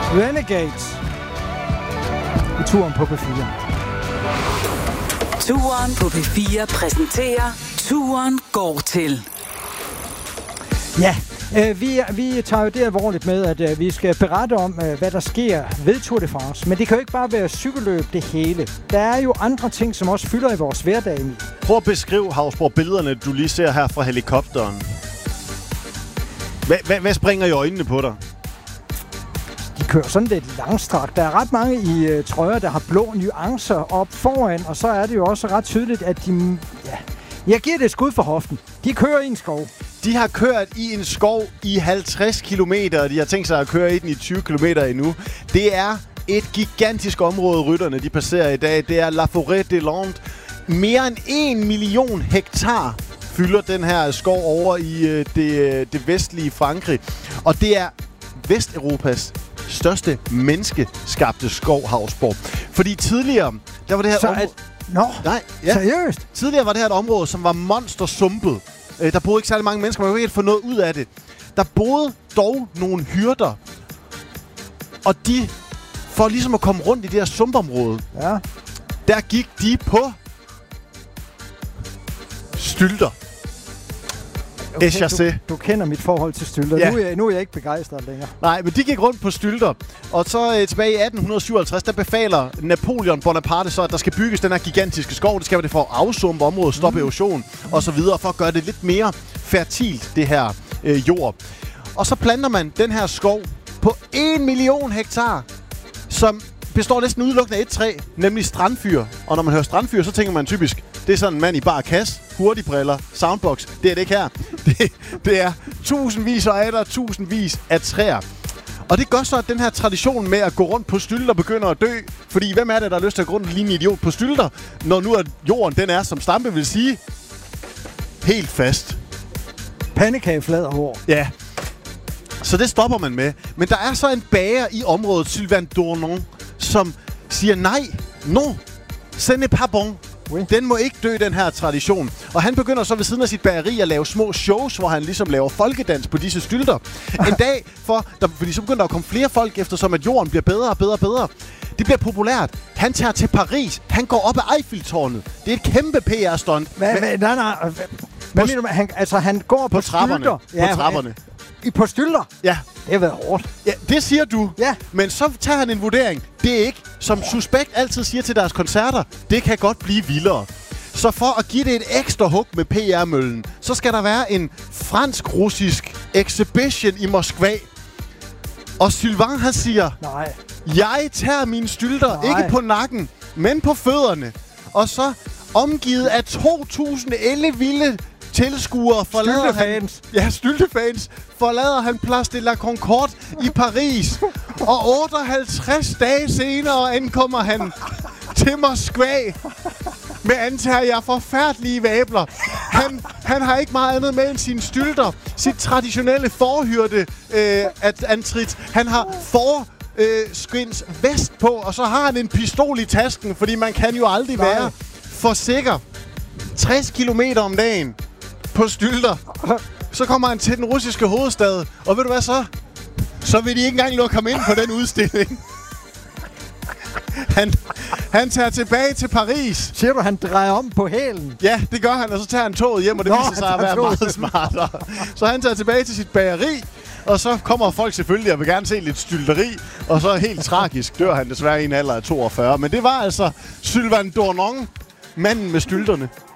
Renegades. I turen på P4. Turen på P4 præsenterer Turen går til. Ja, vi tager jo det alvorligt med, at vi skal berette om, hvad der sker ved Tour de France. Men det kan jo ikke bare være cykelløb det hele. Der er jo andre ting, som også fylder i vores hverdag. Prøv at beskrive, Hausborg, billederne, du lige ser her fra helikopteren. Hvad springer i øjnene på dig? De kører sådan lidt langstrakt. Der er ret mange i trøjer, der har blå nuancer op foran, og så er det jo også ret tydeligt, at de... Ja, jeg giver det et skud for hoften. De kører i en skov. De har kørt i en skov i 50 kilometer, og de har tænkt sig at køre i den i 20 kilometer endnu. Det er et gigantisk område, rytterne de passerer i dag. Det er La Forêt des Landes. Mere end 1 million hektar fylder den her skov over i det vestlige Frankrig. Og det er Vesteuropas største menneskeskabte skov, Hausborg. Fordi tidligere, der var det her område... Nej, seriøst? Tidligere var det her et område, som var monstersumpet. Der boede ikke særlig mange mennesker, man kunne ikke få noget ud af det. Der boede dog nogle hyrder, og de, for ligesom at komme rundt i det her sumpområde, der gik de på stylter. Okay, du kender mit forhold til stylter. Ja. Nu er jeg ikke begejstret længere. Nej, men de gik rundt på stylter. Og så tilbage i 1857, der befaler Napoleon Bonaparte så, at der skal bygges den her gigantiske skov. Det skal være det for at afsumpe området, stoppe erosion og så videre, for at gøre det lidt mere fertilt, det her jord. Og så planter man den her skov på 1 million hektar, som består næsten udelukkende af et træ, nemlig strandfyr. Og når man hører strandfyr, så tænker man typisk, det er sådan en mand i bar kasse, hurtigbriller, soundbox. Det er det ikke her. Det er tusindvis og atter tusindvis af træer. Og det gør så, at den her tradition med at gå rundt på stylter begynder at dø. Fordi hvem er det, der har lyst til at gå rundt og ligne en idiot på stylter, når nu at jorden den er, som Stampe vil sige, helt fast. Pandekageflader hår. Ja. Så det stopper man med. Men der er så en bager i området, Sylvain Dournon, som siger nej, non, ce n'est pas bon. Oui. Den må ikke dø, den her tradition. Og han begynder så ved siden af sit bageri at lave små shows, hvor han ligesom laver folkedans på disse stylter. En dag, fordi så begynder der at komme flere folk, eftersom at jorden bliver bedre og bedre og bedre. Det bliver populært. Han tager til Paris. Han går op ad Eiffeltårnet. Det er et kæmpe PR-stunt. Hvad mener du? Han går på trapperne. Stylter. På trapperne. På stylter? Ja. Det har været hårdt. Ja, det siger du. Ja. Men så tager han en vurdering. Det er ikke, som Suspekt altid siger til deres koncerter, det kan godt blive vildere. Så for at give det et ekstra hug med PR-møllen, så skal der være en fransk-russisk exhibition i Moskva. Og Sylvain, han siger, nej, jeg tager mine stylter, ikke på nakken, men på fødderne. Og så omgivet af 2.000 ellevilde tilskuere styltefans forlader han Place de la Concorde i Paris. Og 58 dage senere ankommer han til Moskva med, antager jeg, forfærdelige vabler. Han har ikke meget andet med end sine stylter. Sit traditionelle forhyrte antrit. Han har skins vest på, og så har han en pistol i tasken, fordi man kan jo aldrig være for sikker. 60 kilometer om dagen på stylter. Så kommer han til den russiske hovedstad, og ved du hvad så? Så vil de ikke engang lukke ham ind på den udstilling. Han tager tilbage til Paris. Siger du, han drejer om på hælen? Ja, det gør han, og så tager han toget hjem, og det viser sig at være meget smartere. Så han tager tilbage til sit bageri, og så kommer folk selvfølgelig og vil gerne se lidt stylteri, og så helt tragisk dør han desværre i en alder af 42. Men det var altså Sylvain Dournon, manden med stylterne.